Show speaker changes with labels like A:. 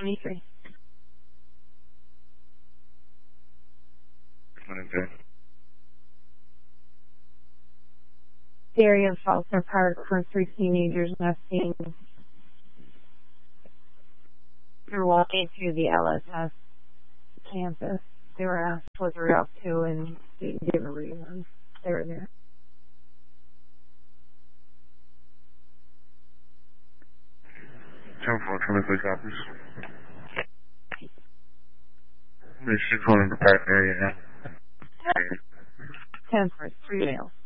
A: 23.
B: Okay.
A: The area of Falster Park for 3 teenagers nesting. They're walking through the LSS campus. They were asked what they're up to and didn't give a reason. They were there.
B: 10-4, 23 copies. Make sure you're calling the park area now.
A: 10 for 3 males.